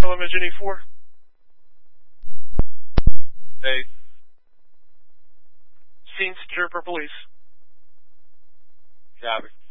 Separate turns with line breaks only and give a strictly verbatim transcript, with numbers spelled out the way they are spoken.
Telemetry four.
Hey.
Scene secure for police.
Copy.